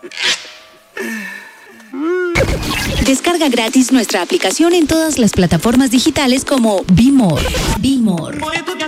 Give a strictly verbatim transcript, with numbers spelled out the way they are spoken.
Descarga gratis nuestra aplicación en todas las plataformas digitales como Be More. Be More.